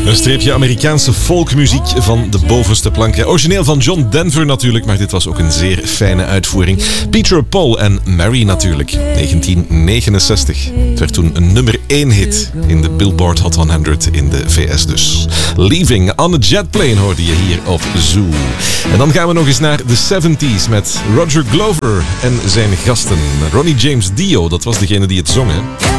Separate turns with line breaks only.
Een streepje Amerikaanse folkmuziek van de bovenste plank. Origineel van John Denver natuurlijk, maar dit was ook een zeer fijne uitvoering. Peter Paul en Mary natuurlijk, 1969. Het werd toen een nummer 1 hit in de Billboard Hot 100 in de VS dus. Leaving on a Jet Plane hoorde je hier op Zoo. En dan gaan we nog eens naar de 70s met Roger Glover en zijn gasten. Ronnie James Dio, dat was degene die het zong, hè?